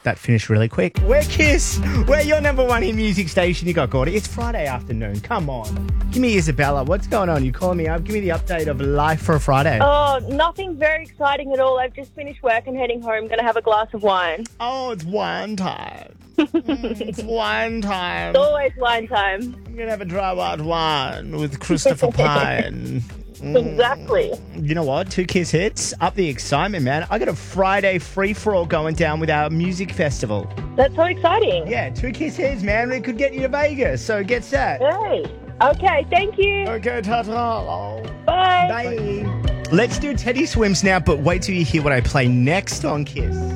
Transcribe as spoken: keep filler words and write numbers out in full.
that finished really quick. We're Kiss. We're your number one hit music station. You got Gordy. It's Friday afternoon. Come on. Give me Isabella. What's going on? You calling me up? Give me the update of life for a Friday. Oh, nothing very exciting at all. I've just finished work and heading home. Going to have a glass of wine. Oh, it's wine time. Mm, it's wine time. It's always wine time. I'm going to have a dry white wine with Christopher Pine. Exactly. You know what? Two Kiss hits. Up the excitement, man. I got a Friday free-for-all going down with our music festival. That's so exciting. Yeah, two Kiss hits, man. It could get you to Vegas, so get set. Hey. Okay, thank you. Okay, ta-ta. Bye. Bye. Let's do Teddy Swims now, but wait till you hear what I play next on Kiss.